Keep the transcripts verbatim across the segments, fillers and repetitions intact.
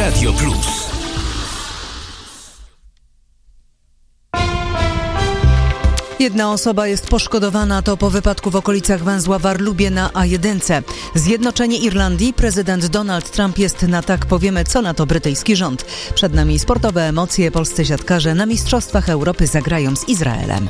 Radio Plus. Jedna osoba jest poszkodowana, to po wypadku w okolicach węzła Warlubie na A jeden. Zjednoczenie Irlandii, prezydent Donald Trump jest na tak, powiemy, co na to brytyjski rząd. Przed nami sportowe emocje, polscy siatkarze na Mistrzostwach Europy zagrają z Izraelem.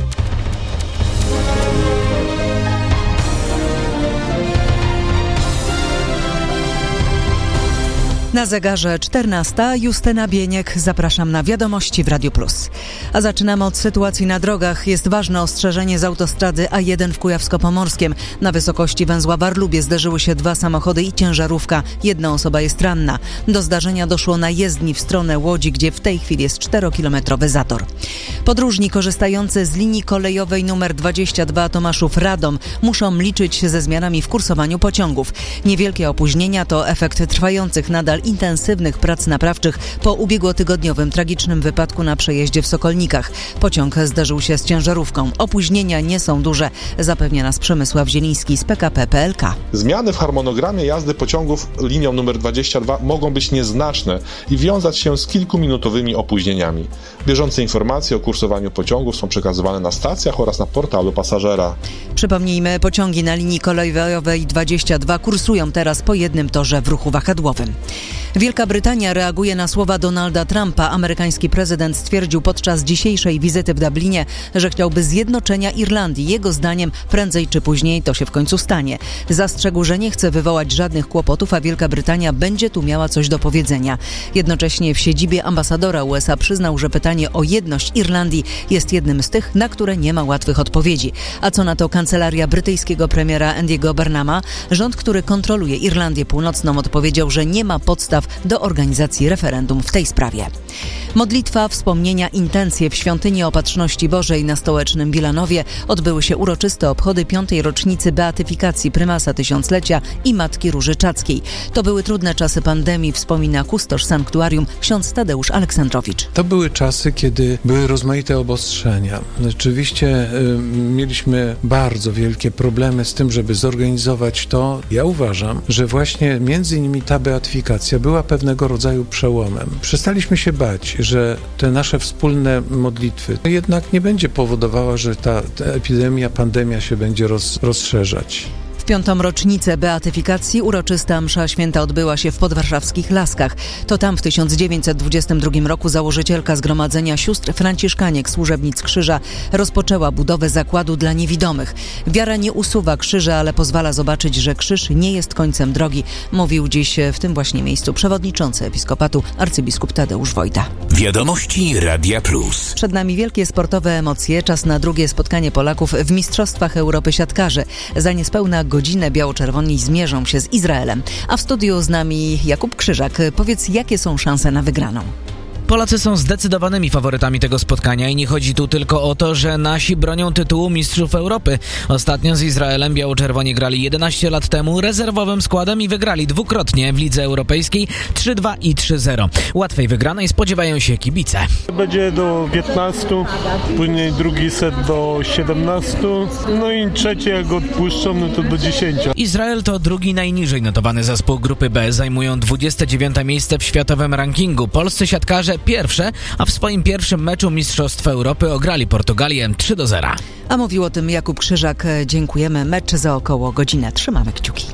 Na zegarze czternasta, Justyna Bieniek, zapraszam na wiadomości w Radio Plus. A zaczynamy od sytuacji na drogach. Jest ważne ostrzeżenie z autostrady A jeden w Kujawsko-Pomorskiem. Na wysokości węzła Warlubie zderzyły się dwa samochody i ciężarówka. Jedna osoba jest ranna. Do zdarzenia doszło na jezdni w stronę Łodzi, gdzie w tej chwili jest czterokilometrowy zator. Podróżni korzystający z linii kolejowej nr dwadzieścia dwa Tomaszów-Radom muszą liczyć się ze zmianami w kursowaniu pociągów. Niewielkie opóźnienia to efekt trwających nadal intensywnych prac naprawczych po ubiegłotygodniowym tragicznym wypadku na przejeździe w Sokolnikach. Pociąg zderzył się z ciężarówką. Opóźnienia nie są duże, zapewnia nas Przemysław Zieliński z P K P P L K. Zmiany w harmonogramie jazdy pociągów linią nr dwadzieścia dwa mogą być nieznaczne i wiązać się z kilkuminutowymi opóźnieniami. Bieżące informacje o kursowaniu pociągów są przekazywane na stacjach oraz na portalu pasażera. Przypomnijmy, pociągi na linii kolejowej dwadzieścia dwa kursują teraz po jednym torze w ruchu wahadłowym. Wielka Brytania reaguje na słowa Donalda Trumpa. Amerykański prezydent stwierdził podczas dzisiejszej wizyty w Dublinie, że chciałby zjednoczenia Irlandii. Jego zdaniem prędzej czy później to się w końcu stanie. Zastrzegł, że nie chce wywołać żadnych kłopotów, a Wielka Brytania będzie tu miała coś do powiedzenia. Jednocześnie w siedzibie ambasadora U S A przyznał, że pytanie o jedność Irlandii jest jednym z tych, na które nie ma łatwych odpowiedzi. A co na to kancelaria brytyjskiego premiera Andy'ego Burnhama? Rząd, który kontroluje Irlandię Północną, odpowiedział, że nie ma podstaw do organizacji referendum w tej sprawie. Modlitwa, wspomnienia, intencje w Świątyni Opatrzności Bożej na stołecznym Wilanowie odbyły się uroczyste obchody piątej rocznicy beatyfikacji prymasa tysiąclecia i Matki Róży Czackiej. To były trudne czasy pandemii, wspomina kustosz sanktuarium ksiądz Tadeusz Aleksandrowicz. To były czasy, kiedy były rozmaite obostrzenia. Rzeczywiście y, mieliśmy bardzo wielkie problemy z tym, żeby zorganizować to. Ja uważam, że właśnie między innymi ta beatyfikacja była pewnego rodzaju przełomem. Przestaliśmy się bać, że te nasze wspólne modlitwy jednak nie będzie powodowała, że ta, ta epidemia, pandemia się będzie roz, rozszerzać. W piątą rocznicę beatyfikacji uroczysta msza święta odbyła się w podwarszawskich Laskach. To tam w tysiąc dziewięćset dwudziestym drugim roku założycielka Zgromadzenia Sióstr Franciszkaniek Służebnic Krzyża rozpoczęła budowę zakładu dla niewidomych. Wiara nie usuwa krzyża, ale pozwala zobaczyć, że krzyż nie jest końcem drogi, mówił dziś w tym właśnie miejscu przewodniczący episkopatu arcybiskup Tadeusz Wojda. Wiadomości Radia Plus. Przed nami wielkie sportowe emocje. Czas na drugie spotkanie Polaków w Mistrzostwach Europy siatkarzy. Za niespełna godzinę biało-czerwoni zmierzą się z Izraelem. A w studiu z nami Jakub Krzyżak. Powiedz, jakie są szanse na wygraną? Polacy są zdecydowanymi faworytami tego spotkania i nie chodzi tu tylko o to, że nasi bronią tytułu mistrzów Europy. Ostatnio z Izraelem biało-czerwoni grali jedenaście lat temu rezerwowym składem i wygrali dwukrotnie w Lidze Europejskiej trzy dwa i trzy zero. Łatwej wygranej spodziewają się kibice. Będzie do piętnastu, później drugi set do siedemnastu, no i trzeci jak odpuszczą, no to do dziesięciu. Izrael to drugi najniżej notowany zespół grupy B, zajmują dwudzieste dziewiąte miejsce w światowym rankingu. Polscy siatkarze pierwsze, a w swoim pierwszym meczu Mistrzostw Europy ograli Portugalię trzy do zera. A mówił o tym Jakub Krzyżak. Dziękujemy. Mecz za około godzinę. Trzymamy kciuki.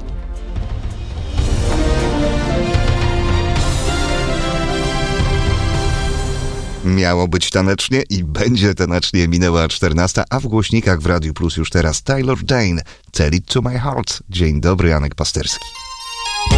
Miało być tanecznie i będzie tanecznie. Minęła czternasta, a w głośnikach w Radiu Plus już teraz Taylor Dayne, Tell It To My Heart. Dzień dobry, Janek Pasterski.